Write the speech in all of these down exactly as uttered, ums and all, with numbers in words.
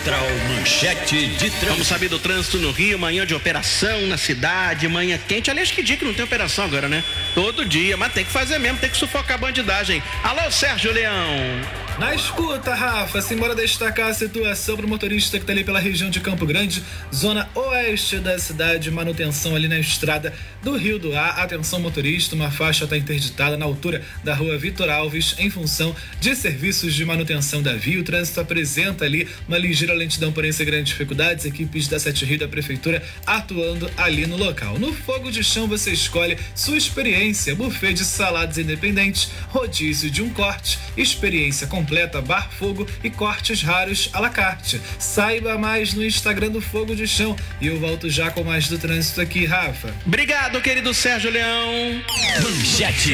Central Manchete de Trânsito. Vamos saber do trânsito no Rio, manhã de operação na cidade, manhã quente. Aliás, que dia que não tem operação agora, né? Todo dia, mas tem que fazer mesmo, tem que sufocar a bandidagem. Alô, Sérgio Leão. Na escuta, Rafa, simbora destacar a situação para o motorista que está ali pela região de Campo Grande, zona oeste da cidade, manutenção ali na estrada do Rio do Ar. Atenção motorista, uma faixa está interditada na altura da rua Vitor Alves em função de serviços de manutenção da via. O trânsito apresenta ali uma ligeira lentidão, porém sem grandes dificuldades. Equipes da Sete Rio da Prefeitura atuando ali no local. No fogo de chão você escolhe sua experiência, buffet de saladas independentes, rodízio de um corte, experiência completa completa, bar, fogo e cortes raros à la carte. Saiba mais no Instagram do Fogo de Chão. E eu volto já com mais do trânsito aqui, Rafa. Obrigado, querido Sérgio Leão. Manchete,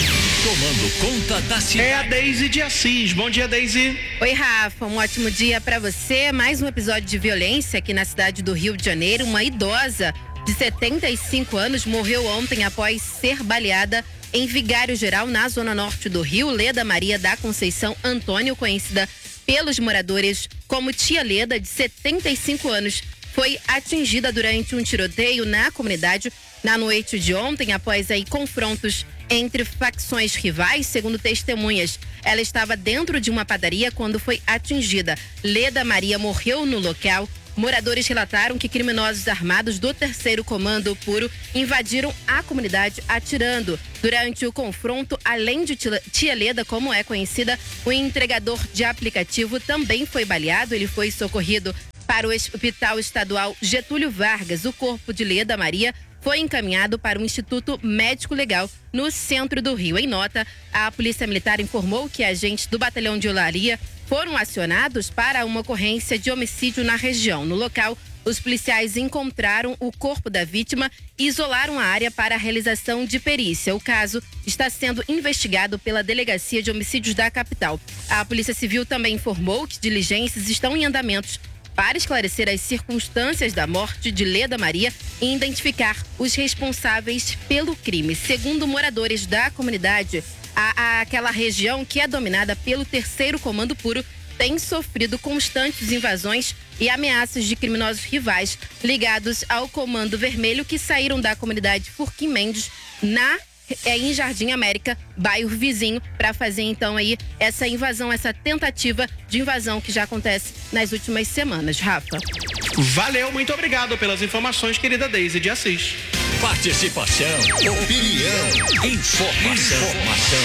tomando conta da cidade. É a Deise de Assis. Bom dia, Deise. Oi, Rafa. Um ótimo dia pra você. Mais um episódio de violência aqui na cidade do Rio de Janeiro. Uma idosa de setenta e cinco anos morreu ontem após ser baleada em Vigário Geral, na zona norte do Rio. Leda Maria da Conceição Antônio, conhecida pelos moradores como Tia Leda, de setenta e cinco anos, foi atingida durante um tiroteio na comunidade na noite de ontem, após aí confrontos entre facções rivais. Segundo testemunhas, ela estava dentro de uma padaria quando foi atingida. Leda Maria morreu no local. Moradores relataram que criminosos armados do terceiro Comando Puro invadiram a comunidade atirando. Durante o confronto, além de Tia Leda, como é conhecida, o entregador de aplicativo também foi baleado. Ele foi socorrido para o Hospital Estadual Getúlio Vargas. O corpo de Leda Maria foi encaminhado para o Instituto Médico Legal no centro do Rio. Em nota, a Polícia Militar informou que agentes do Batalhão de Olaria foram acionados para uma ocorrência de homicídio na região. No local, os policiais encontraram o corpo da vítima e isolaram a área para a realização de perícia. O caso está sendo investigado pela Delegacia de Homicídios da capital. A Polícia Civil também informou que diligências estão em andamentos para esclarecer as circunstâncias da morte de Leda Maria e identificar os responsáveis pelo crime. Segundo moradores da comunidade, a, a, aquela região que é dominada pelo terceiro Comando Puro tem sofrido constantes invasões e ameaças de criminosos rivais ligados ao Comando Vermelho, que saíram da comunidade Furquim Mendes na É em Jardim América, bairro vizinho, para fazer então aí essa invasão, essa tentativa de invasão que já acontece nas últimas semanas. Rafa. Valeu, muito obrigado pelas informações, querida Deise de Assis. Participação, opinião, informação, informação.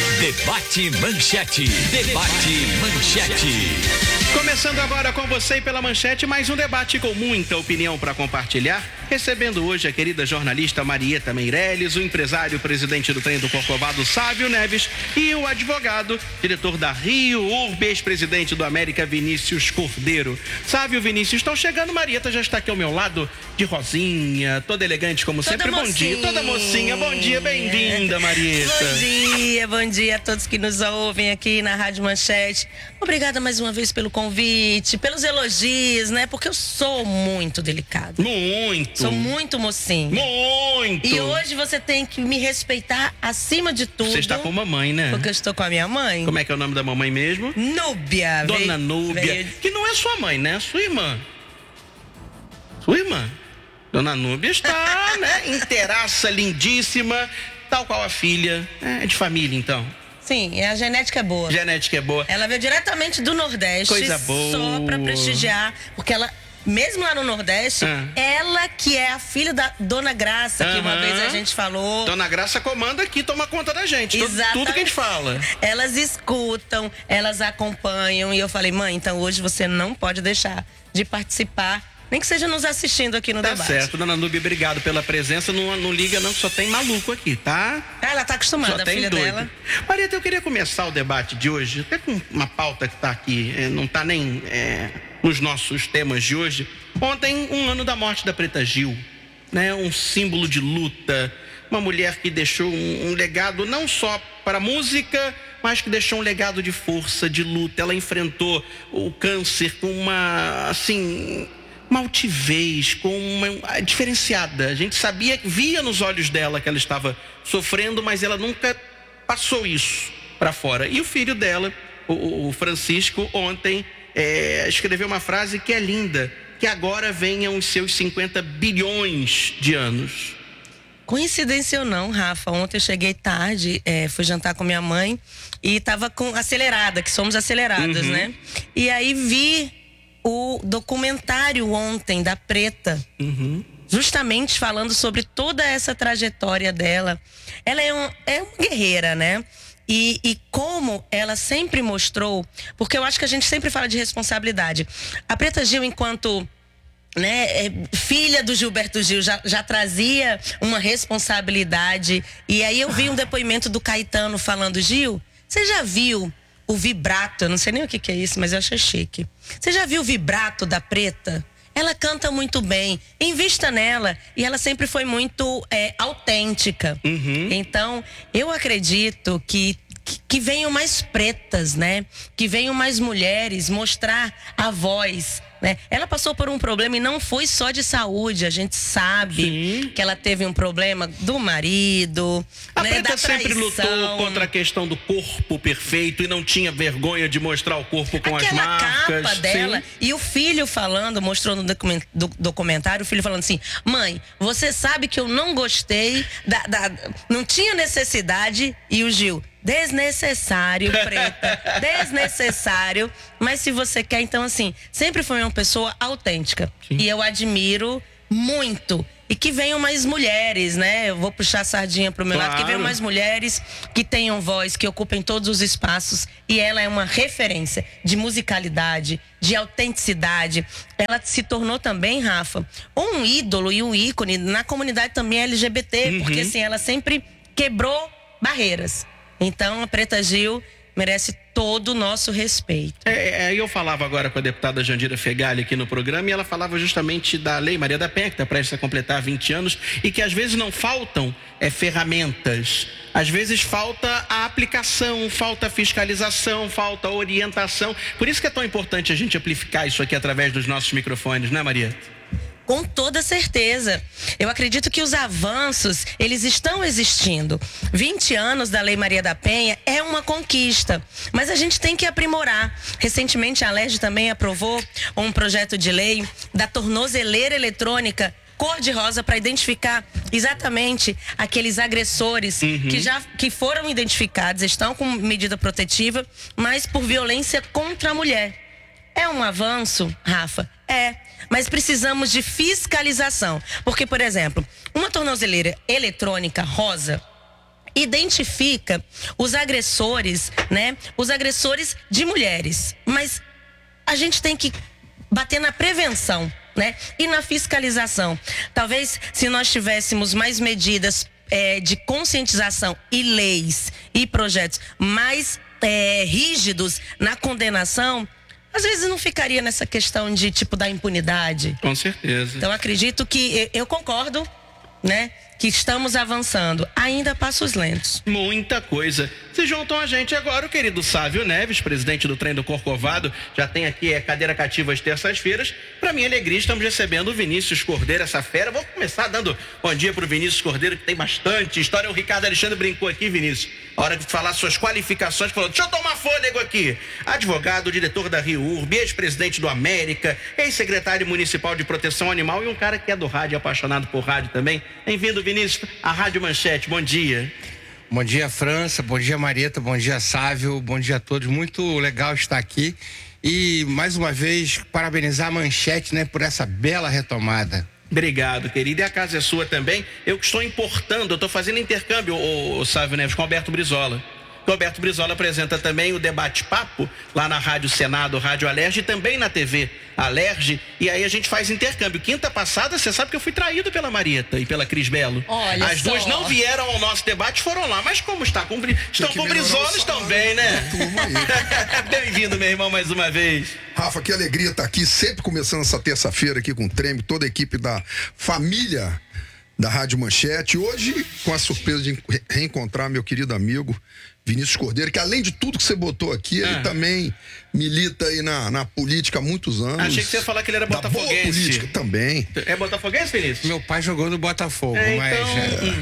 Debate Manchete, debate Manchete. Começando agora com você e pela Manchete, mais um debate com muita opinião para compartilhar. Recebendo hoje a querida jornalista Marieta Meirelles, o empresário presidente do Trem do Corcovado, Sávio Neves, e o advogado, diretor da Rio Urbe, ex-presidente do América, Vinícius Cordeiro. Sávio, Vinícius, estão chegando. Marieta já está aqui ao meu lado, de rosinha, toda elegante como toda sempre. Mocinha. Bom dia, toda mocinha. Bom dia, bem-vinda, Marieta. Bom dia, bom dia a todos que nos ouvem aqui na Rádio Manchete. Obrigada mais uma vez pelo convite, pelos elogios, né? Porque eu sou muito delicada. Muito. Sou muito mocinha. Muito. E hoje você tem que me respeitar acima de tudo. Você está com mamãe, né? Porque eu estou com a minha mãe. Como é que é o nome da mamãe mesmo? Núbia. Dona veio, Núbia. Veio... Que não é sua mãe, né? Sua irmã. Sua irmã. Dona Núbia está, né? Inteiraça, lindíssima, tal qual a filha. É de família, então. Sim, a genética é boa. Genética é boa. Ela veio diretamente do Nordeste. Coisa boa. Só pra prestigiar, porque ela... Mesmo lá no Nordeste, ah. ela que é a filha da Dona Graça, que uhum. uma vez a gente falou. Dona Graça comanda aqui, toma conta da gente. Exatamente. Tudo que a gente fala. Elas escutam, elas acompanham. E eu falei, mãe, então hoje você não pode deixar de participar. Nem que seja nos assistindo aqui no tá debate. Tá certo, Dona Núbia, obrigado pela presença. Não, não liga não, que só tem maluco aqui, tá? Ah, ela tá acostumada, só a tem filha doido. dela. Marieta, eu queria começar o debate de hoje, até com uma pauta que tá aqui, é, não tá nem é, nos nossos temas de hoje. Ontem, um ano da morte da Preta Gil, né? Um símbolo de luta, uma mulher que deixou um, um legado não só para a música, mas que deixou um legado de força, de luta. Ela enfrentou o câncer com uma, assim... uma altivez, com uma diferenciada. A gente sabia, via nos olhos dela que ela estava sofrendo, mas ela nunca passou isso para fora. E o filho dela, o, o Francisco, ontem é, escreveu uma frase que é linda, que agora venham os seus cinquenta bilhões de anos. Coincidência ou não, Rafa, ontem eu cheguei tarde, é, fui jantar com minha mãe e tava com acelerada, que somos aceleradas, uhum. né? E aí vi o documentário ontem da Preta, uhum. justamente falando sobre toda essa trajetória dela. Ela é, um, é uma guerreira, né? E, e como ela sempre mostrou, porque eu acho que a gente sempre fala de responsabilidade. A Preta Gil, enquanto né, filha do Gilberto Gil, já, já trazia uma responsabilidade. E aí eu vi um depoimento do Caetano falando: Gil, você já viu o vibrato? Eu não sei nem o que, que é isso, mas eu achei chique. Você já viu o vibrato da Preta? Ela canta muito bem, invista nela. E ela sempre foi muito é, autêntica. Uhum. Então, eu acredito que, que, que venham mais pretas, né? Que venham mais mulheres mostrar a voz, né? Ela passou por um problema e não foi só de saúde. A gente sabe Sim. que ela teve um problema do marido, a né, Preta da sempre lutou contra a questão do corpo perfeito e não tinha vergonha de mostrar o corpo com Aquela as marcas. Capa dela. Sim. E o filho falando, mostrou no documentário, o filho falando assim: mãe, você sabe que eu não gostei da, da, não tinha necessidade. E o Gil: desnecessário, Preta, desnecessário. Mas se você quer, então assim, sempre foi uma pessoa autêntica. Sim. E eu admiro muito. E que venham mais mulheres, né? Eu vou puxar a sardinha pro meu claro. lado. Que venham mais mulheres que tenham voz, que ocupem todos os espaços. E ela é uma referência de musicalidade, de autenticidade. Ela se tornou também, Rafa, um ídolo e um ícone na comunidade também L G B T. Uhum. Porque assim, ela sempre quebrou barreiras. Então, a Preta Gil merece todo o nosso respeito. É, é, eu falava agora com a deputada Jandira Fegali aqui no programa, e ela falava justamente da Lei Maria da Penha, que está prestes a completar vinte anos, e que às vezes não faltam é, ferramentas. Às vezes falta a aplicação, falta a fiscalização, falta a orientação. Por isso que é tão importante a gente amplificar isso aqui através dos nossos microfones, não é, Maria? Com toda certeza. Eu acredito que os avanços, eles estão existindo. vinte anos da Lei Maria da Penha é uma conquista, mas a gente tem que aprimorar. Recentemente a Alerj também aprovou um projeto de lei da tornozeleira eletrônica cor-de-rosa para identificar exatamente aqueles agressores uhum. que já que foram identificados, estão com medida protetiva, mas por violência contra a mulher. É um avanço, Rafa? É. Mas precisamos de fiscalização. Porque, por exemplo, uma tornozeleira eletrônica rosa identifica os agressores, né? Os agressores de mulheres. Mas a gente tem que bater na prevenção, né? E na fiscalização. Talvez, se nós tivéssemos mais medidas é, de conscientização e leis e projetos mais é, rígidos na condenação, às vezes não ficaria nessa questão de tipo da impunidade. Com certeza. Então acredito que, eu concordo, né, que estamos avançando, ainda a passos lentos. Muita coisa. Se juntam a gente agora o querido Sávio Neves, presidente do Trem do Corcovado, já tem aqui a cadeira cativa às terças-feiras. Para minha alegria, estamos recebendo o Vinícius Cordeiro, essa fera. Vou começar dando bom dia pro Vinícius Cordeiro, que tem bastante história. O Ricardo Alexandre brincou aqui, Vinícius, a hora de falar suas qualificações, falou: deixa eu tomar fôlego aqui. Advogado, diretor da Rio Urb, ex-presidente do América, ex-secretário municipal de proteção animal e um cara que é do rádio, apaixonado por rádio também. Bem-vindo, Vinícius, à Rádio Manchete. Bom dia. Bom dia, França. Bom dia, Marieta. Bom dia, Sávio. Bom dia a todos. Muito legal estar aqui. E, mais uma vez, parabenizar a Manchete, né, por essa bela retomada. Obrigado, querido. E a casa é sua também. Eu que estou importando, eu estou fazendo intercâmbio, o, o Sávio Neves, com o Alberto Brizola. O Alberto Brizola apresenta também o Debate-Papo lá na Rádio Senado, Rádio Alerj, e também na T V Alerj. E aí a gente faz intercâmbio. Quinta passada, você sabe que eu fui traído pela Marieta e pela Cris Belo. Olha As só. duas não vieram ao nosso debate, foram lá. Mas como está com, estão com Brizola, estão bem, né? Bem-vindo, meu irmão, mais uma vez. Rafa, que alegria estar aqui, sempre começando essa terça-feira aqui com o Trem, toda a equipe da família da Rádio Manchete. Hoje, com a surpresa de reencontrar meu querido amigo Vinícius Cordeiro, que além de tudo que você botou aqui, ah. ele também milita aí na, na política há muitos anos. Achei que você ia falar que ele era botafoguense. Da boa política também. É botafoguense, Vinícius? Meu pai jogou no Botafogo, é, mas... Então, é... hum.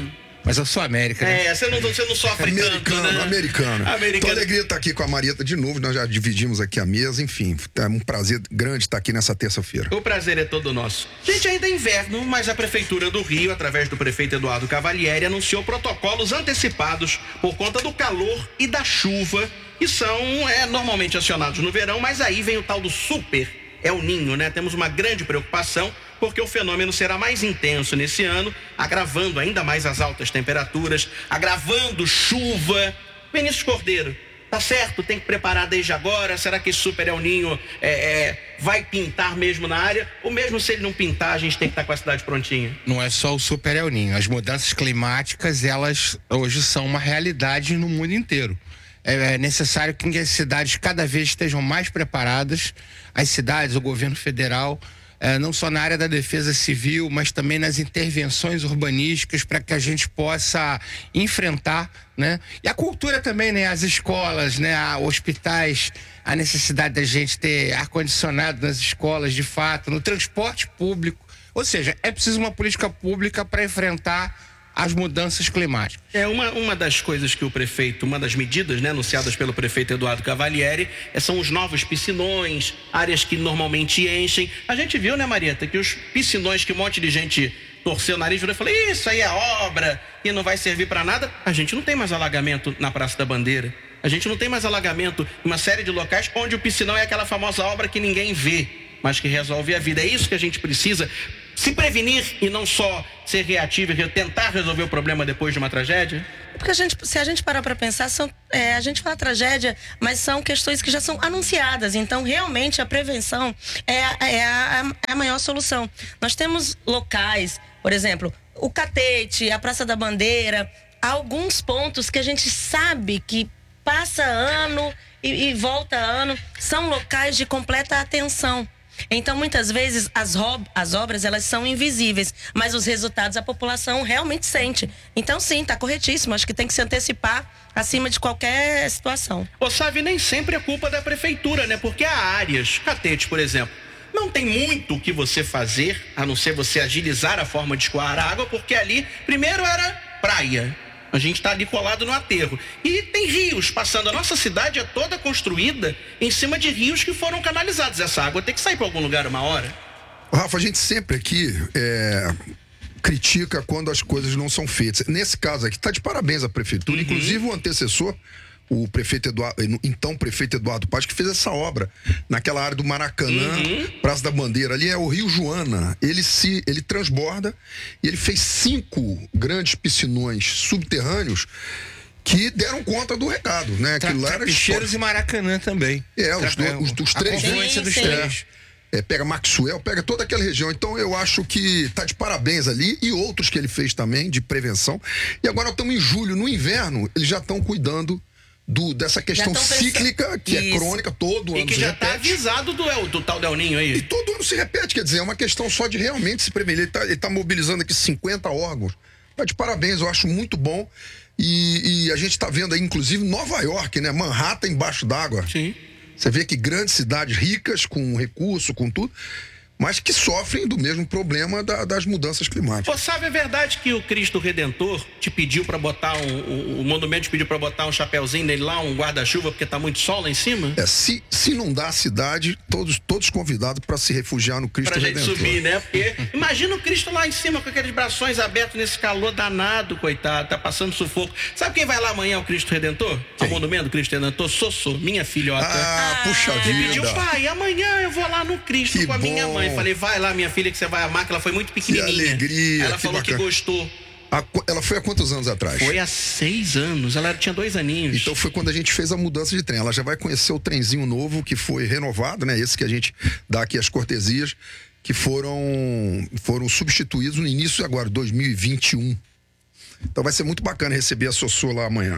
Mas eu sou América, né? É, você não, você não sofre Americano, tanto, né? americano. Americano. Então, alegria estar aqui com a Marieta de novo. Nós já dividimos aqui a mesa. Enfim, é um prazer grande estar aqui nessa terça-feira. O prazer é todo nosso. Gente, ainda é inverno, mas a Prefeitura do Rio, através do prefeito Eduardo Cavalieri, anunciou protocolos antecipados por conta do calor e da chuva, que são é, normalmente acionados no verão, mas aí vem o tal do super El Ninho, né? Temos uma grande preocupação, porque o fenômeno será mais intenso nesse ano, agravando ainda mais as altas temperaturas, agravando chuva. Vinícius Cordeiro, tá certo? Tem que preparar desde agora? Será que esse super El Ninho é, é, vai pintar mesmo na área? Ou mesmo se ele não pintar, a gente tem que estar com a cidade prontinha? Não é só o super El Ninho. As mudanças climáticas, elas hoje são uma realidade no mundo inteiro. É necessário que as cidades cada vez estejam mais preparadas, as cidades, o governo federal, é, não só na área da defesa civil, mas também nas intervenções urbanísticas para que a gente possa enfrentar, né? E a cultura também, né? As escolas, né? A, hospitais, a necessidade da gente ter ar-condicionado nas escolas, de fato, no transporte público. Ou seja, é preciso uma política pública para enfrentar as mudanças climáticas. É uma, uma das coisas que o prefeito, uma das medidas, né, anunciadas pelo prefeito Eduardo Cavalieri, é, são os novos piscinões, áreas que normalmente enchem. A gente viu, né, Marieta, que os piscinões que um monte de gente torceu o nariz e falou, isso aí é obra e não vai servir para nada. A gente não tem mais alagamento na Praça da Bandeira. A gente não tem mais alagamento em uma série de locais onde o piscinão é aquela famosa obra que ninguém vê, mas que resolve a vida. É isso que a gente precisa. Se prevenir e não só ser reativo e tentar resolver o problema depois de uma tragédia? Porque a gente, se a gente parar para pensar, são, é, a gente fala tragédia, mas são questões que já são anunciadas. Então, realmente, a prevenção é, é, a, é a maior solução. Nós temos locais, por exemplo, o Catete, a Praça da Bandeira, há alguns pontos que a gente sabe que passa ano e, e volta ano, são locais de completa atenção. Então, muitas vezes, as, as obras, elas são invisíveis, mas os resultados a população realmente sente. Então, sim, está corretíssimo. Acho que tem que se antecipar acima de qualquer situação. Ô, sabe, nem sempre é culpa da prefeitura, né? Porque há áreas, Catete, por exemplo, não tem muito o que você fazer, a não ser você agilizar a forma de escoar a água, porque ali, primeiro era praia. A gente está ali colado no aterro. E tem rios passando. A nossa cidade é toda construída em cima de rios que foram canalizados. Essa água tem que sair para algum lugar uma hora. Rafa, a gente sempre aqui é, critica quando as coisas não são feitas. Nesse caso aqui, está de parabéns a prefeitura. Uhum. Inclusive o antecessor, o prefeito Eduardo, então prefeito Eduardo Paz, que fez essa obra naquela área do Maracanã, uhum. Praça da Bandeira, ali é o Rio Joana. Ele se, ele transborda e ele fez cinco grandes piscinões subterrâneos que deram conta do recado, né? Tra Aquilo era Trapecheiros e Maracanã também. É, os, do, os, os três. A confluência dos três. É, pega Maxwell, pega toda aquela região. Então eu acho que tá de parabéns ali, e outros que ele fez também de prevenção. E agora estamos em julho, no inverno, eles já estão cuidando Do, dessa questão cíclica, que Isso. é crônica, todo ano. E que se já repete. Tá avisado do, do tal Del Ninho aí. E todo ano se repete, quer dizer, é uma questão só de realmente se prevenir. Ele tá, ele tá mobilizando aqui cinquenta órgãos. Tá de parabéns, eu acho muito bom. E, e a gente tá vendo aí, inclusive, Nova York, né? Manhattan embaixo d'água. Sim. Você vê que grandes cidades ricas, com recurso, com tudo, mas que sofrem do mesmo problema da, das mudanças climáticas. Pô, sabe, é verdade que o Cristo Redentor te pediu para botar um, um, o monumento te pediu para botar um chapéuzinho nele lá, um guarda-chuva, porque tá muito sol lá em cima? É, se, se inundar a cidade, todos, todos convidados para se refugiar no Cristo pra Redentor. Pra gente subir, né? Porque imagina o Cristo lá em cima com aqueles braços abertos nesse calor danado, coitado, tá passando sufoco. Sabe quem vai lá amanhã, o Cristo Redentor? Quem? Ao monumento do Cristo Redentor? Sossô, minha filhota. Ah, puxa Ele vida. pediu, pai, amanhã eu vou lá no Cristo que com a bom. minha mãe. Falei, vai lá, minha filha, que você vai amar, que ela foi muito pequenininha. Que alegria. Ela que falou bacana. que gostou. A, ela foi há quantos anos atrás? Foi há seis anos, ela tinha dois aninhos. Então foi quando a gente fez a mudança de trem. Ela já vai conhecer o trenzinho novo que foi renovado, né? Esse que a gente dá aqui as cortesias, que foram, foram substituídos no início de agora, dois mil e vinte e um. Então vai ser muito bacana receber a Sossô lá amanhã.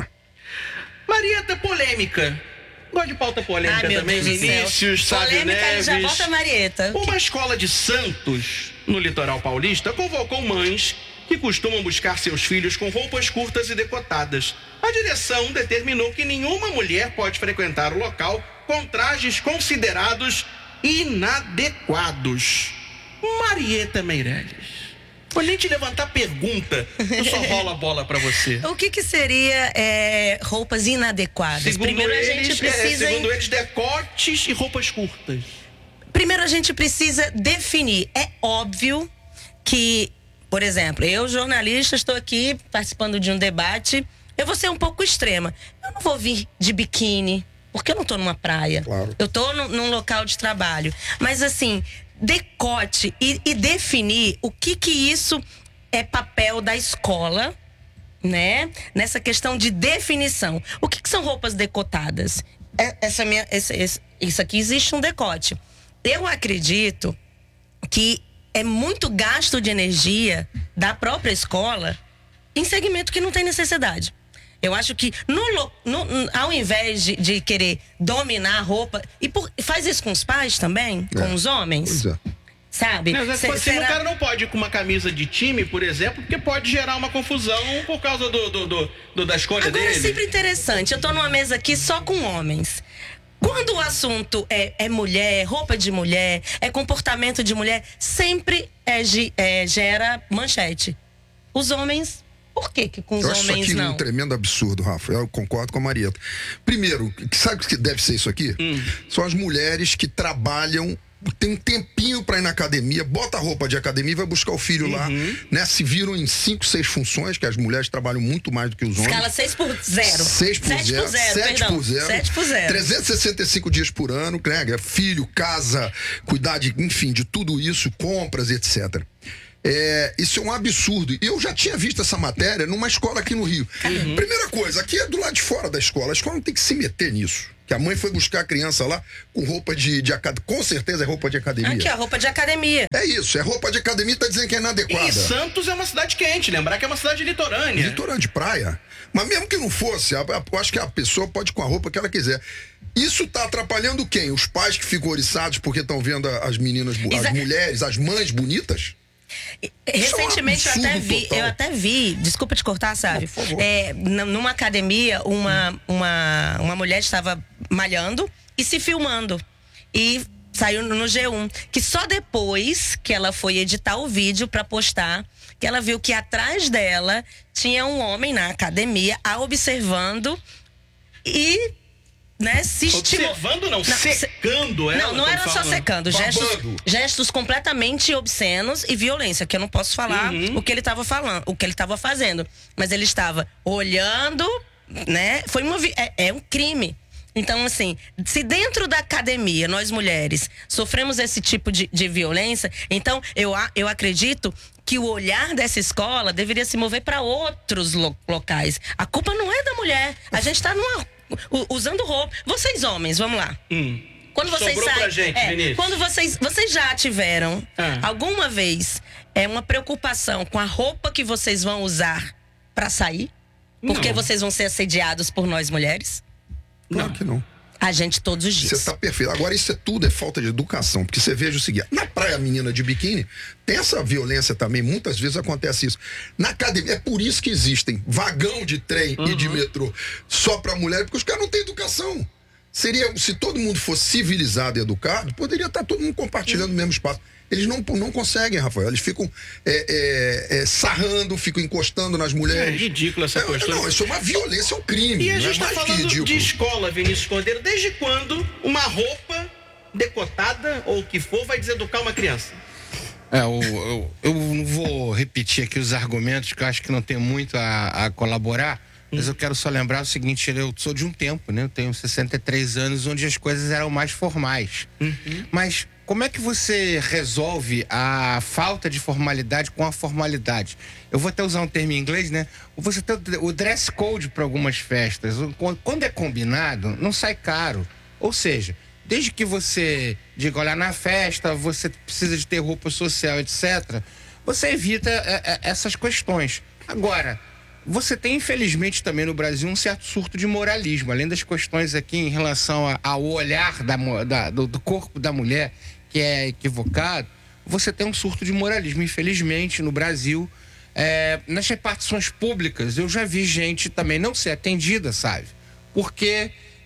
Marieta, polêmica. Gosto de pauta polêmica Ai, também, Vinícius, Sávio polêmica, Neves. já volta a Marieta. Uma escola de Santos, no litoral paulista, convocou mães que costumam buscar seus filhos com roupas curtas e decotadas. A direção determinou que nenhuma mulher pode frequentar o local com trajes considerados inadequados. Marieta Meirelles. Vou nem te levantar pergunta, eu só rolo a bola pra você. O que que seria é, roupas inadequadas? Segundo Primeiro eles, a gente precisa... é, segundo eles, decotes e roupas curtas. Primeiro a gente precisa definir. É óbvio que, por exemplo, eu, jornalista, estou aqui participando de um debate, eu vou ser um pouco extrema. Eu não vou vir de biquíni, porque eu não estou numa praia. Claro. Eu estou num, num local de trabalho. Mas assim, decote e, e definir o que que isso é papel da escola, né? Nessa questão de definição. O que que são roupas decotadas? É, essa minha, esse, esse, isso aqui existe um decote. Eu acredito que é muito gasto de energia da própria escola em segmento que não tem necessidade. Eu acho que no, no, ao invés de, de querer dominar a roupa, e por, faz isso com os pais também, É, com os homens, pois é. sabe? Mas Se- assim, será- o cara não pode ir com uma camisa de time, por exemplo, porque pode gerar uma confusão por causa do, do, do- do- da escolha Agora dele. é sempre interessante, eu tô numa mesa aqui só com homens. Quando o assunto é, é mulher, roupa de mulher, é comportamento de mulher, sempre é, ge- é, gera manchete. Os homens, por que que com os Eu acho isso homens aqui não? um tremendo absurdo, Rafa. Eu concordo com a Marieta. Primeiro, sabe o que deve ser isso aqui? Hum. São as mulheres que trabalham, tem um tempinho pra ir na academia, bota a roupa de academia e vai buscar o filho lá, Uhum. né? Se viram em cinco, seis funções, que as mulheres trabalham muito mais do que os homens. Escala seis por zero. seis por sete zero. por zero, sete perdão. por zero. sete por zero. trezentos e sessenta e cinco dias por ano, né? Filho, casa, cuidar de, enfim, de tudo isso, compras, etcétera. É, isso é um absurdo. Eu já tinha visto essa matéria numa escola aqui no Rio. Uhum. Primeira coisa, aqui é do lado de fora da escola. A escola não tem que se meter nisso. Que a mãe foi buscar a criança lá com roupa de, de academia. Com certeza é roupa de academia. Aqui, ó, roupa de academia. É isso, é roupa de academia, tá dizendo que é inadequada. E Santos é uma cidade quente, lembrar que é uma cidade litorânea. Litorânea de praia. Mas mesmo que não fosse, a- a- eu acho que a pessoa pode ir com a roupa que ela quiser. Isso tá atrapalhando quem? Os pais que ficam oriçados porque estão vendo a- as meninas, bu- as Exa- mulheres, as mães bonitas? Recentemente eu absurdo até vi, total. eu até vi, desculpa te cortar, sabe? Por favor. É, n- numa academia, uma, uma, uma mulher estava malhando e se filmando. E saiu no G um. Que só depois que ela foi editar o vídeo pra postar, que ela viu que atrás dela tinha um homem na academia a observando e, né, se estimulando. Observando não, se- secando ela. Não, não como era só falam. secando. Gestos, Babando. gestos completamente obscenos e violência, que eu não posso falar Uhum. o que ele estava falando, o que ele estava fazendo. Mas ele estava olhando, né? Foi uma, vi- é, é um crime. Então, assim, se dentro da academia, nós mulheres, sofremos esse tipo de, de violência, então eu, a- eu acredito que o olhar dessa escola deveria se mover para outros lo- locais. A culpa não é da mulher. A gente está numa, u- usando roupa. Vocês homens, vamos lá. Hum. Quando vocês Sobrou saem, pra gente, é, Vinícius. quando vocês, vocês já tiveram Ah. alguma vez é uma preocupação com a roupa que vocês vão usar pra sair? Porque Não. vocês vão ser assediados por nós mulheres? Claro que não. A gente todos os dias. Você tá perfeito. Agora, isso é tudo é falta de educação. Porque você veja o seguinte: na praia, a menina de biquíni, tem essa violência também. Muitas vezes acontece isso. Na academia, é por isso que existem vagão de trem e de metrô só pra mulher, porque os caras não têm educação. Seria, se todo mundo fosse civilizado e educado, poderia estar todo mundo compartilhando o mesmo espaço. Eles não, não conseguem, Rafael. Eles ficam é, é, é, sarrando, ficam encostando nas É mulheres. ridículo essa É, postura. não, isso é uma violência, é um crime. E a não gente é tá mais que falando ridículo. de escola, Vinícius Cordeiro. Desde quando uma roupa decotada, ou o que for, vai deseducar uma criança? É, eu, eu, eu não vou repetir aqui os argumentos, que eu acho que não tem muito a, a colaborar, mas eu quero só lembrar o seguinte: eu sou de um tempo, né? Eu tenho sessenta e três anos, onde as coisas eram mais formais. Mas como é que você resolve a falta de formalidade com a formalidade? Eu vou até usar um termo em inglês, né? Você tem o dress code para algumas festas. Quando é combinado, não sai caro. Ou seja, desde que você diga, olha, na festa você precisa de ter roupa social, etcétera, você evita é, é, essas questões. Agora, você tem, infelizmente, também no Brasil um certo surto de moralismo, além das questões aqui em relação a- ao olhar da, mo- da- do, do corpo da mulher, que é equivocado. Você tem um surto de moralismo, infelizmente, no Brasil. É, nas repartições públicas, eu já vi gente também não ser atendida, sabe? Porque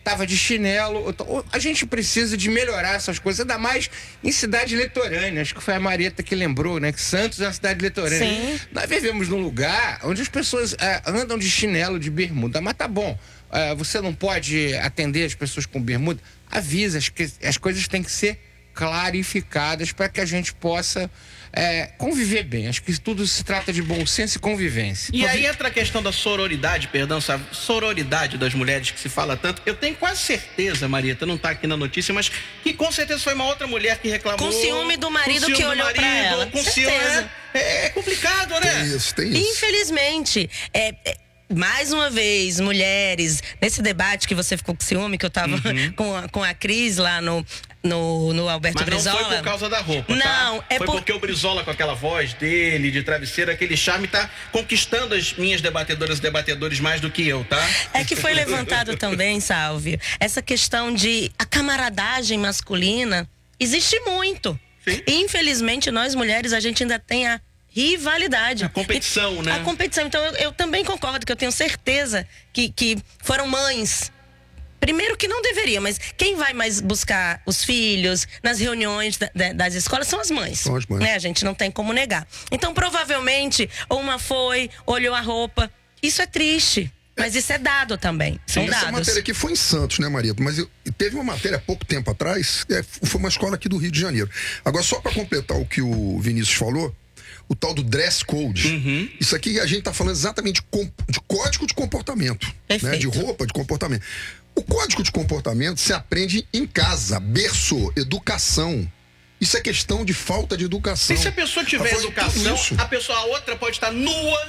tava de chinelo. A gente precisa de melhorar essas coisas, ainda mais em cidade litorânea. Acho que foi a Marieta que lembrou, né? Que Santos é uma cidade litorânea. Sim. Nós vivemos num lugar onde as pessoas é, andam de chinelo, de bermuda. Mas tá bom, é, você não pode atender as pessoas com bermuda. Avisa, as, que, as coisas têm que ser clarificadas para que a gente possa é, conviver bem. Acho que tudo se trata de bom senso e convivência. E aí entra a questão da sororidade, perdão, sabe? Sororidade das mulheres que se fala tanto. Eu tenho quase certeza, Marieta, não tá aqui na notícia, mas que com certeza foi uma outra mulher que reclamou. Com ciúme do marido ciúme que do olhou marido, pra ela. Com Certeza. ciúme, é, é complicado, né? Tem isso, tem isso. Infelizmente, é, é, mais uma vez, mulheres, nesse debate que você ficou com ciúme, que eu tava Uhum. com, a, com a Cris lá no, no, no Alberto Mas não Brizola. foi por causa da roupa, Não, tá? é Foi por- porque o Brizola, com aquela voz dele, de travesseiro, aquele charme, tá conquistando as minhas debatedoras e debatedores mais do que eu, tá? É que foi levantado também, Salve, essa questão de a camaradagem masculina existe muito. Sim. Infelizmente, nós mulheres, a gente ainda tem a rivalidade. A competição, E- né? A competição. Então, eu, eu também concordo que eu tenho certeza que, que foram mães. Primeiro que não deveria, mas quem vai mais buscar os filhos nas reuniões da- da- das escolas são as mães. São as mães. Né? A gente não tem como negar. Então, provavelmente, uma foi, olhou a roupa. Isso é triste, mas isso é dado também. São Essa dados. matéria aqui foi em Santos, né, Marieta? Mas eu- teve uma matéria há pouco tempo atrás, é, foi uma escola aqui do Rio de Janeiro. Agora, só para completar o que o Vinícius falou, o tal do dress code, isso aqui a gente tá falando exatamente de, com- de código de comportamento, né? De Perfeito. roupa, de comportamento. O código de comportamento se aprende em casa, berço, educação. Isso é questão de falta de educação. E se a pessoa tiver Ela falou tudo educação, isso. a pessoa, a outra pode estar nua,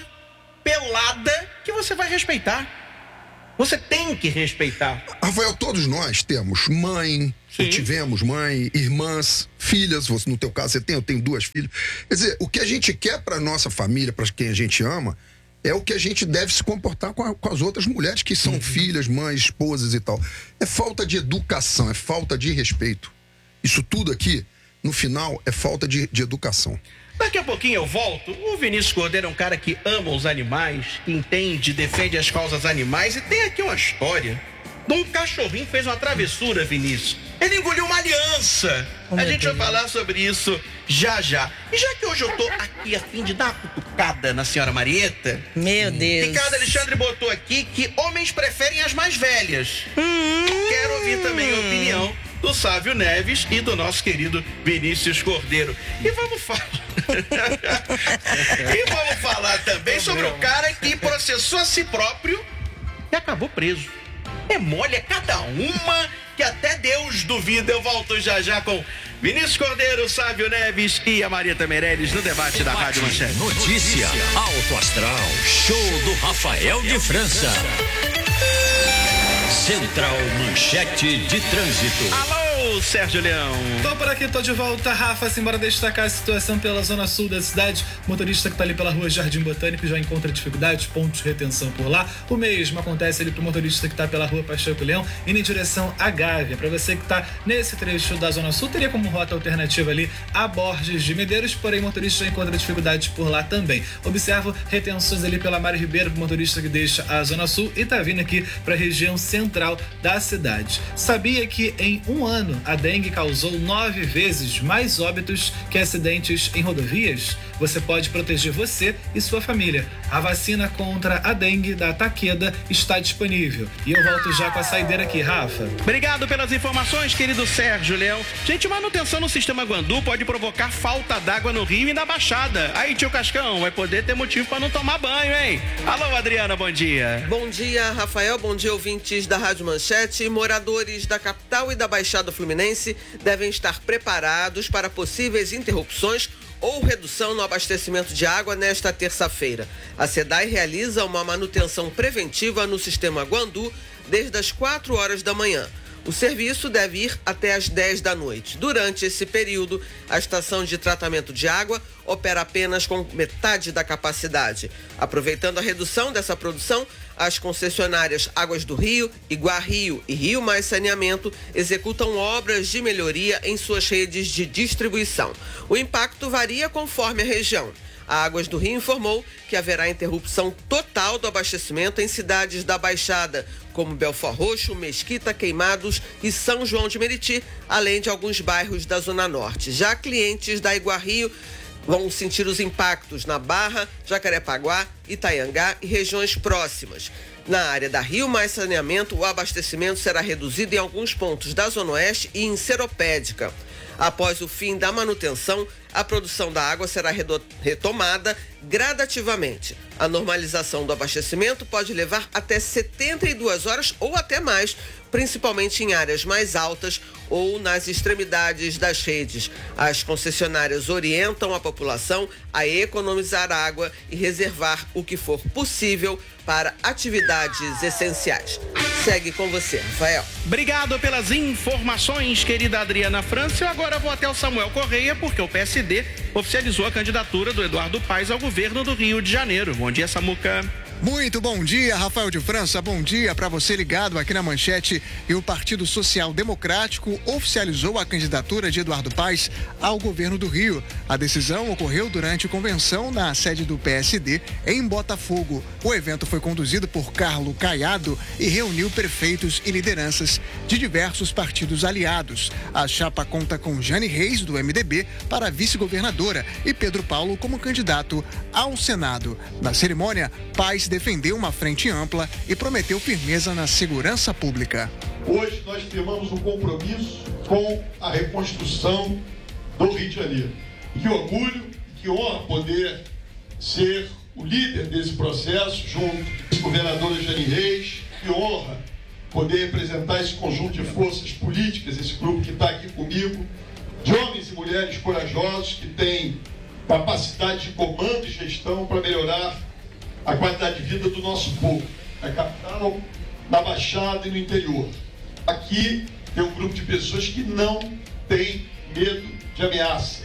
pelada, que você vai respeitar. Você tem que respeitar. Rafael, todos nós temos mãe, Sim. ou tivemos mãe, irmãs, filhas. Você, no teu caso, você tem, eu tenho duas filhas. Quer dizer, o que a gente quer para nossa família, para quem a gente ama, é o que a gente deve se comportar com, a- com as outras mulheres que são filhas, mães, esposas e tal. É falta de educação, é falta de respeito. Isso tudo aqui, no final, é falta de, de educação. Daqui a pouquinho eu volto. O Vinícius Cordeiro é um cara que ama os animais, que entende, defende as causas animais. E tem aqui uma história de um cachorrinho que fez uma travessura, Vinícius. Ele engoliu uma aliança. Oh, a meu gente vai Deus. falar sobre isso já já. E já que hoje eu tô aqui a fim de dar uma cutucada na senhora Marieta, Meu Deus. Ricardo Alexandre botou aqui que homens preferem as mais velhas. Hum. Quero ouvir também a opinião do Sávio Neves e do nosso querido Vinícius Cordeiro. E vamos falar. e vamos falar também sobre o cara que processou a si próprio e acabou preso. É mole, é cada uma que até Deus duvida. Eu volto já já com Vinícius Cordeiro, Sávio Neves e a Marieta Meirelles no debate da Rádio Manchete. Notícia, alto astral, show do Rafael de França. Central Manchete de Trânsito. Alô, Sérgio Leão. Tô por aqui, tô de volta, Rafa. Simbora destacar a situação pela zona sul da cidade. O motorista que tá ali pela rua Jardim Botânico já encontra dificuldades, pontos de retenção por lá. O mesmo acontece ali pro motorista que tá pela rua Pacheco Leão, indo em direção à Gávea. Pra você que tá nesse trecho da zona sul, teria como rota alternativa ali a Borges de Medeiros, porém o motorista já encontra dificuldades por lá também. Observo retenções ali pela Mário Ribeiro, pro motorista que deixa a zona sul e tá vindo aqui pra região central da cidade. Sabia que em um ano a dengue causou nove vezes mais óbitos que acidentes em rodovias? Você pode proteger você e sua família. A vacina contra a dengue da Takeda está disponível. E eu volto já com a saideira aqui, Rafa. Obrigado pelas informações, querido Sérgio Leão. Gente, manutenção no sistema Guandu pode provocar falta d'água no rio e na Baixada. Aí, tio Cascão, vai poder ter motivo para não tomar banho, hein? Alô, Adriana, bom dia. Bom dia, Rafael. Bom dia, ouvintes da Rádio Manchete. Moradores da capital e da Baixada Fluminense devem estar preparados para possíveis interrupções ou redução no abastecimento de água nesta terça-feira. A SEDAI realiza uma manutenção preventiva no sistema Guandu desde as quatro horas da manhã. O serviço deve ir até as dez da noite. Durante esse período, a estação de tratamento de água opera apenas com metade da capacidade. Aproveitando a redução dessa produção, as concessionárias Águas do Rio, Iguar Rio e Rio Mais Saneamento executam obras de melhoria em suas redes de distribuição. O impacto varia conforme a região. A Águas do Rio informou que haverá interrupção total do abastecimento em cidades da Baixada, como Belford Roxo, Mesquita, Queimados e São João de Meriti, além de alguns bairros da Zona Norte. Já clientes da Igua Rio vão sentir os impactos na Barra, Jacarepaguá, Itaiangá e regiões próximas. Na área da Rio Mais Saneamento, o abastecimento será reduzido em alguns pontos da Zona Oeste e em Seropédica. Após o fim da manutenção, a produção da água será retomada gradativamente. A normalização do abastecimento pode levar até setenta e duas horas ou até mais, principalmente em áreas mais altas ou nas extremidades das redes. As concessionárias orientam a população a economizar água e reservar o que for possível para atividades essenciais. Segue com você, Rafael. Obrigado pelas informações, querida Adriana França. Eu agora vou até o Samuel Correia, porque o P S D oficializou a candidatura do Eduardo Paes ao governo do Rio de Janeiro. Bom dia, Samuca. Muito bom dia, Rafael de França. Bom dia para você ligado aqui na Manchete. E o Partido Social Democrático oficializou a candidatura de Eduardo Paes ao governo do Rio. A decisão ocorreu durante convenção na sede do P S D em Botafogo. O evento foi conduzido por Carlo Caiado e reuniu prefeitos e lideranças de diversos partidos aliados. A chapa conta com Jane Reis, do M D B, para vice-governadora e Pedro Paulo como candidato ao Senado. Na cerimônia, Paes defendeu uma frente ampla e prometeu firmeza na segurança pública. Hoje nós firmamos um compromisso com a reconstrução do Rio de Janeiro. Que orgulho, que honra poder ser o líder desse processo junto com a governadora Jane Reis. Que honra poder representar esse conjunto de forças políticas, esse grupo que está aqui comigo, de homens e mulheres corajosos que têm capacidade de comando e gestão para melhorar a qualidade de vida do nosso povo, na capital, na Baixada e no interior. Aqui tem um grupo de pessoas que não tem medo de ameaça,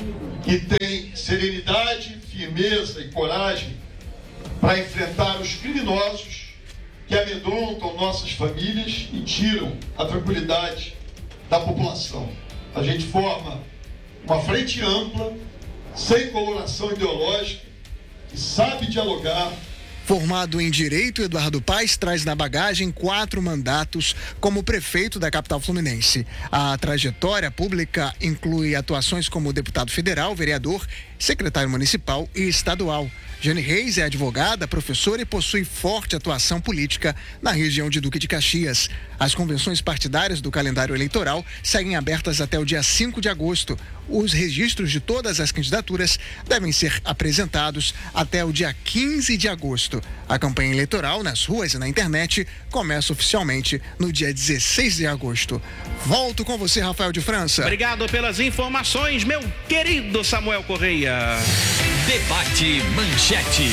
que tem serenidade, firmeza e coragem para enfrentar os criminosos que amedrontam nossas famílias e tiram a tranquilidade da população. A gente forma uma frente ampla, sem coloração ideológica, que sabe dialogar. Formado em Direito, Eduardo Paes traz na bagagem quatro mandatos como prefeito da capital fluminense. A trajetória pública inclui atuações como deputado federal, vereador, secretário municipal e estadual. Jane Reis é advogada, professora e possui forte atuação política na região de Duque de Caxias. As convenções partidárias do calendário eleitoral seguem abertas até o dia cinco de agosto. Os registros de todas as candidaturas devem ser apresentados até o dia quinze de agosto. A campanha eleitoral nas ruas e na internet começa oficialmente no dia dezesseis de agosto. Volto com você, Rafael de França. Obrigado pelas informações, meu querido Samuel Correia. Debate Manchete.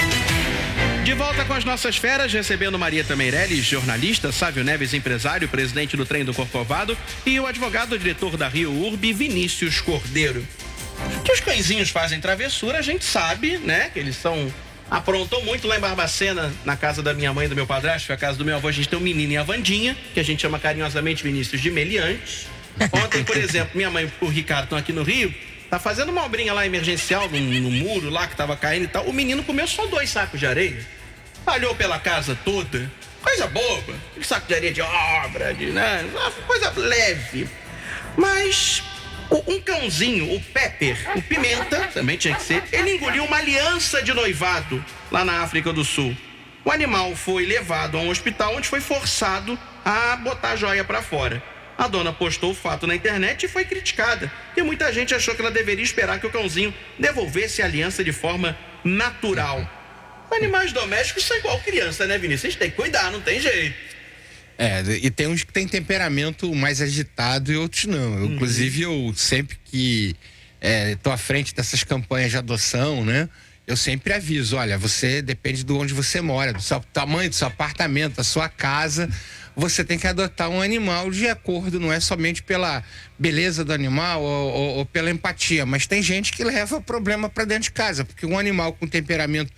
De volta com as nossas feras, recebendo Marieta Meirelles, jornalista, Sávio Neves, empresário, presidente do Trem do Corcovado, e o advogado diretor da Rio Urbe, Vinícius Cordeiro. Que os cãezinhos fazem travessura, a gente sabe, né? Que eles são... aprontam muito lá em Barbacena, na casa da minha mãe e do meu padrasto, a casa do meu avô, a gente tem um menino e a Vandinha, que a gente chama carinhosamente Vinícius de Meliante. Ontem, por exemplo, minha mãe e o Ricardo estão aqui no Rio, tá fazendo uma obrinha lá emergencial no, no muro lá que tava caindo e tal. O menino comeu só dois sacos de areia. Falhou pela casa toda. Coisa boba. Aquele saco de areia de obra, de, né? Uma coisa leve. Mas o, um cãozinho, o Pepper, o Pimenta, também tinha que ser, ele engoliu uma aliança de noivado lá na África do Sul. O animal foi levado a um hospital onde foi forçado a botar a joia pra fora. A dona postou o fato na internet e foi criticada, porque muita gente achou que ela deveria esperar que o cãozinho devolvesse a aliança de forma natural. Animais domésticos são igual criança, né, Vinícius? A gente tem que cuidar, não tem jeito. É, e tem uns que tem temperamento mais agitado e outros não. Eu, uhum. Inclusive, eu sempre que é, tô à frente dessas campanhas de adoção, né? Eu sempre aviso, olha, você depende de onde você mora, do seu tamanho do seu apartamento, da sua casa. você tem que adotar um animal de acordo, não é somente pela beleza do animal ou, ou, ou pela empatia, mas tem gente que leva problema para dentro de casa, porque um animal com temperamento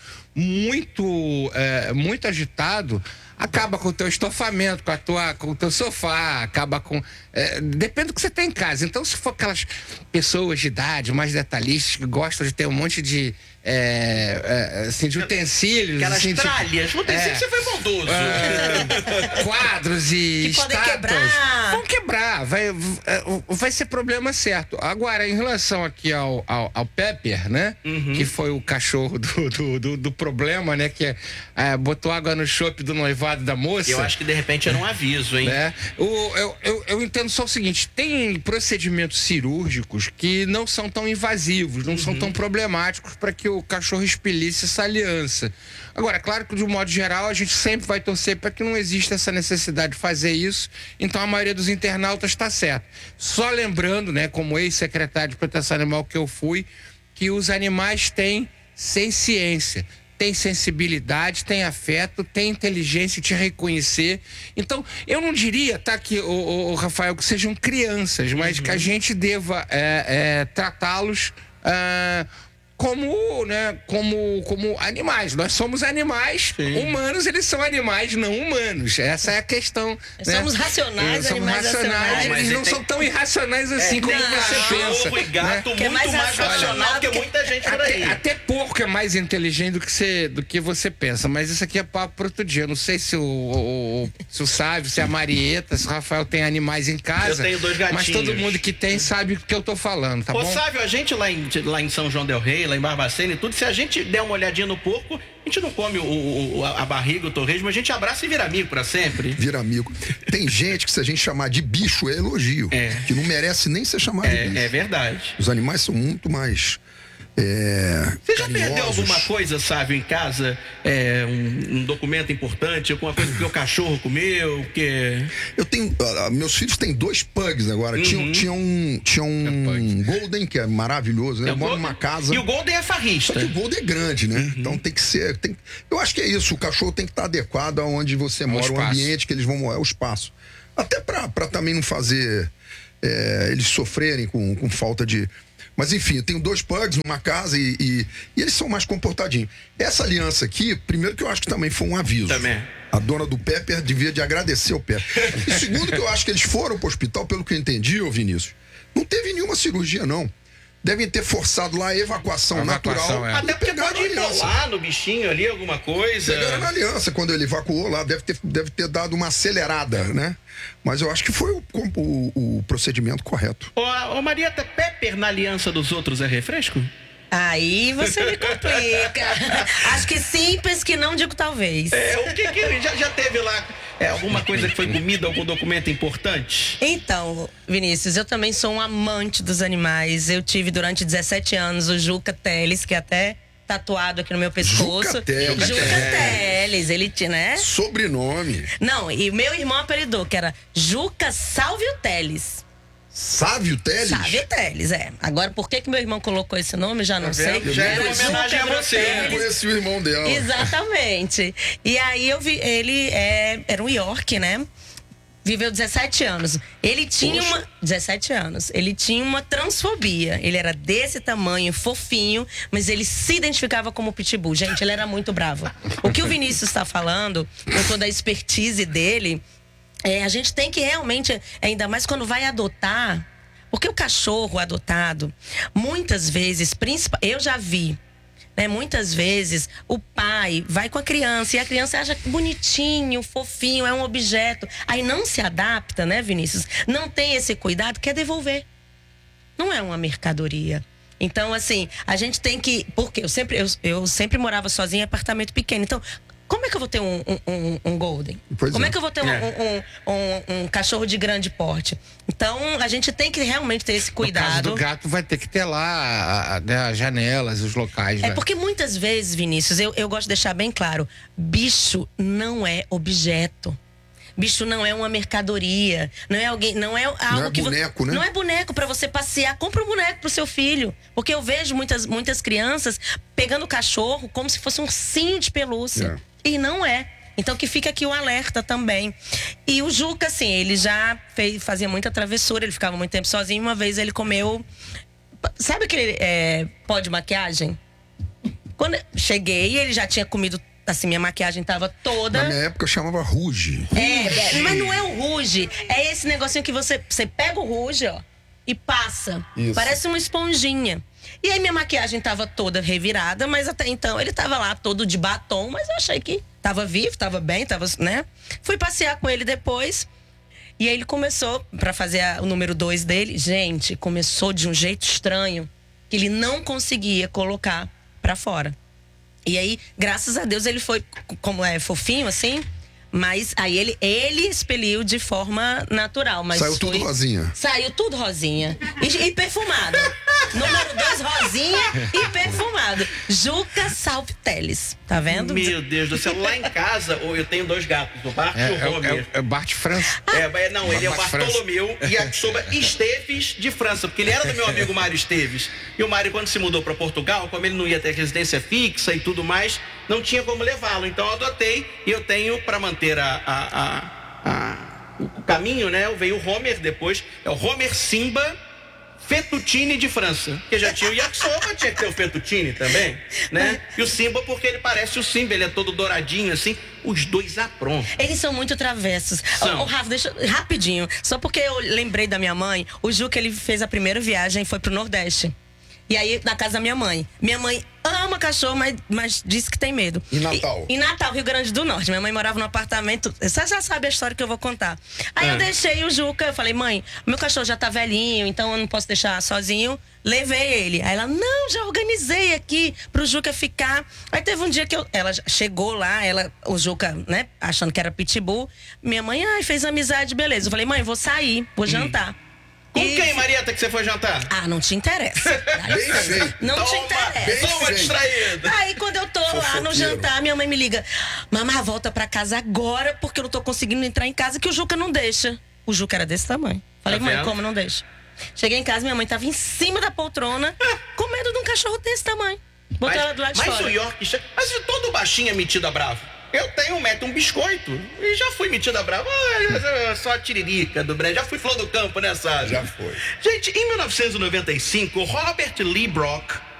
muito, é, muito agitado acaba com o teu estofamento, com a tua, com o teu sofá, acaba com... É, depende do que você tem em casa. Então, se for aquelas pessoas de idade mais detalhistas que gostam de ter um monte de, é, é, assim, de utensílios... Aquelas assim, tralhas. No utensílio é, você foi bondoso. É, quadros e Que podem estátuas. quebrar. Vão quebrar. Vai, vai ser problema certo. Agora, em relação aqui ao, ao, ao Pepper, né? Uhum. Que foi o cachorro do, do, do, do problema, né? Que é, botou água no chope do noivado da moça. Eu acho que de repente era um aviso, hein? Né? O, eu, eu, eu entendo só o seguinte: tem procedimentos cirúrgicos que não são tão invasivos, não uhum. são tão problemáticos para que o cachorro expelisse essa aliança. Agora, claro que de um modo geral a gente sempre vai torcer para que não exista essa necessidade de fazer isso, então a maioria dos internautas está certo. Só lembrando, né, como ex-secretário de Proteção Animal que eu fui, que os animais têm ciência. Tem sensibilidade, tem afeto, tem inteligência de te reconhecer. Então, eu não diria, tá, que, o, o, o Rafael, que sejam crianças, mas uhum. que a gente deva é, é, tratá-los é, como, né, como, como animais. Nós somos animais, Sim. humanos, eles são animais não humanos. Essa é a questão. Né? Somos racionais, somos animais racionais. racionais. Eles não tem... são tão irracionais assim é, como não, você pensa. Cachorro e gato né? muito é mais, mais racional que, que muita gente por aí. Até, até porco é mais inteligente do que, você, do que você pensa, mas isso aqui é papo para outro dia. Eu não sei se o, o, se o Sávio, se a Marieta, se o Rafael tem animais em casa. Eu tenho dois gatinhos. Mas todo mundo que tem sabe o que eu tô falando, tá Ô, bom? Ô, Sávio, a gente lá em, lá em São João del Rei, lá em Barbacena e tudo, se a gente der uma olhadinha no porco, a gente não come o, o, a barriga, o torresmo, a gente abraça e vira amigo pra sempre. Vira amigo. Tem gente que se a gente chamar de bicho é elogio, é. que não merece nem ser chamado é, de bicho. É verdade. Os animais são muito mais... É, Você já carinhosos. perdeu alguma coisa, Sávio, em casa? É, um, um documento importante, alguma coisa que o cachorro comeu? Que... Eu tenho. Uh, meus filhos têm dois pugs agora. Uhum. Tinha, tinha um, tinha um é Golden, que é maravilhoso, né? Eu moro numa casa. E o Golden é farrista. Só que o Golden é grande, né? Uhum. Então tem que ser. Tem... Eu acho que é isso. O cachorro tem que estar adequado aonde você é mora, o, o ambiente que eles vão morar, o espaço. Até pra, pra também não fazer é, eles sofrerem com, com falta de. Mas enfim, eu tenho dois pugs numa casa e, e, e eles são mais comportadinhos. Essa aliança aqui, primeiro que eu acho que também foi um aviso. Também. A dona do Pepper devia de agradecer ao Pepper. E segundo que eu acho que eles foram pro hospital, pelo que eu entendi, ô Vinícius, não teve nenhuma cirurgia, não. Devem ter forçado lá a evacuação, a evacuação natural. É. Até porque pode ir lá no bichinho ali, alguma coisa. Pegaram na aliança, quando ele evacuou lá, deve ter, deve ter dado uma acelerada, né? Mas eu acho que foi o, o, o procedimento correto. Ô, ô Marieta, Pepper na aliança dos outros é refresco? Aí você me complica. Acho que sim, mas que não digo talvez. É, o que que já, já teve lá? É alguma coisa que foi comida, algum documento importante? Então, Vinícius, eu também sou um amante dos animais. Eu tive durante dezessete anos o Juca Teles, que é até tatuado aqui no meu pescoço. Juca Teles. Juca Teles, ele tinha, né? Sobrenome. Não, e meu irmão apelidou, que era Juca Sálvio Teles. Sávio Teles? Sávio Teles, é. Agora, por que que meu irmão colocou esse nome, já não tá sei. Já é uma homenagem a você. Eu conheci o irmão dela. Exatamente. E aí eu vi, ele é, era um York, né? Viveu dezessete anos. Ele tinha Poxa. uma... dezessete anos. Ele tinha uma transfobia. Ele era desse tamanho, fofinho, mas ele se identificava como pitbull. Gente, ele era muito bravo. O que o Vinícius está falando, com toda a expertise dele... É, a gente tem que realmente, ainda mais quando vai adotar, porque o cachorro adotado, muitas vezes, eu já vi, né, muitas vezes o pai vai com a criança e a criança acha bonitinho, fofinho, é um objeto, aí não se adapta, né, Vinícius? Não tem esse cuidado, quer devolver. Não é uma mercadoria. Então, assim, a gente tem que, porque eu sempre, eu, eu sempre morava sozinha em apartamento pequeno, então... Como é que eu vou ter um, um, um Golden? Pois Como é. é que eu vou ter um, é. um, um, um cachorro de grande porte? Então, a gente tem que realmente ter esse cuidado. No caso do gato, vai ter que ter lá né, as janelas, os locais. É né? porque muitas vezes, Vinícius, eu, eu gosto de deixar bem claro, bicho não é objeto. Bicho não é uma mercadoria, não é alguém, não é algo não é que boneco, né? Não é boneco para você passear. Compra um boneco pro seu filho, porque eu vejo muitas muitas crianças pegando o cachorro como se fosse um ursinho de pelúcia. É. E não é. Então que fica aqui o alerta também. E o Juca, assim, ele já fez, fazia muita travessura, ele ficava muito tempo sozinho. Uma vez ele comeu... Sabe aquele é, pó de maquiagem? Quando eu cheguei, ele já tinha comido... Assim, minha maquiagem tava toda... Na minha época eu chamava Ruge. É, mas não é o Ruge. É esse negocinho que você, você pega o Ruge, ó, e passa. Isso. Parece uma esponjinha. E aí minha maquiagem tava toda revirada, mas até então ele tava lá todo de batom, mas eu achei que tava vivo, tava bem, tava, né? Fui passear com ele depois. E aí ele começou, pra fazer a, o número dois dele, gente, começou de um jeito estranho, que ele não conseguia colocar pra fora. E aí, graças a Deus, ele foi, como é, fofinho, assim. Mas aí ele, ele expeliu de forma natural. Mas Saiu foi, tudo rosinha. Saiu tudo rosinha. E, e perfumado. Número dois, rosinha e perfumado. Juca Salpiteles. Tá vendo? Meu Deus do céu. Lá em casa, eu tenho dois gatos, o Bart É, e o é, Homer. é, é Bart França. É, não, ele é o Bart Bartolomeu e a soba Esteves de França, porque ele era do meu amigo Mário Esteves. E o Mário, quando se mudou para Portugal, como ele não ia ter residência fixa e tudo mais, não tinha como levá-lo. Então eu adotei e eu tenho, para manter a, a, a, a, o caminho, né? Veio o Homer depois, é o Homer Simba Fettuccine de França. Porque já tinha o yakisoba, tinha que ter o fettuccine também, né? E o Simba, porque ele parece o Simba, ele é todo douradinho assim. Os dois aprontam. Eles são muito travessos. São. Ô, Rafa, deixa rapidinho. Só porque eu lembrei da minha mãe, o Juca, ele fez a primeira viagem, foi pro Nordeste. E aí, na casa da minha mãe. Minha mãe ama cachorro, mas, mas disse que tem medo. Em Natal? E, em Natal, Rio Grande do Norte. Minha mãe morava num apartamento. Você já sabe a história que eu vou contar. Aí É. eu deixei o Juca. Eu falei, mãe, meu cachorro já tá velhinho, então eu não posso deixar sozinho. Levei ele. Aí ela, não, já organizei aqui pro Juca ficar. Aí teve um dia que eu, ela chegou lá, ela, o Juca, né, achando que era pitbull. Minha mãe, ai, fez amizade, beleza. Eu falei, mãe, vou sair, vou jantar. Com E- quem, Marieta, que você foi jantar? Ah, não te interessa. Aí, Bem feito. não te Toma, interessa. toma feito. distraído. Aí quando eu tô lá no Fofoqueiro. jantar, minha mãe me liga: mamãe, volta pra casa agora, porque eu não tô conseguindo entrar em casa, que o Juca não deixa. O Juca era desse tamanho. Falei, Tá mãe, vendo? como não deixa? Cheguei em casa, minha mãe tava em cima da poltrona, com medo de um cachorro desse tamanho. Botou ela do lado de mas fora. o Yorkshire, mas todo baixinho é metido a bravo. Eu tenho um metro, um biscoito. E já fui metido a bravo. Ah, só a tiririca do Brand. Já fui flor do campo, né, Sara? Já foi. Gente, em mil novecentos e noventa e cinco, Robert Lee Brock